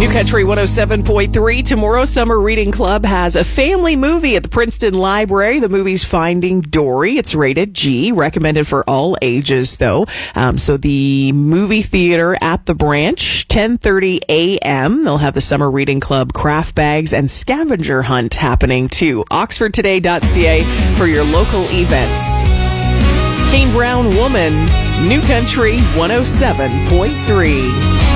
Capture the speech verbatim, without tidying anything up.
New Country one oh seven point three. Tomorrow's Summer Reading Club has a family movie at the Princeton Library. The movie's Finding Dory. It's rated G, recommended for all ages, though. Um, so the movie theater at the Branch, ten thirty a.m. They'll have the Summer Reading Club craft bags and scavenger hunt happening, too. oxford today dot c a for your local events. Kane Brown Woman, New Country one oh seven point three.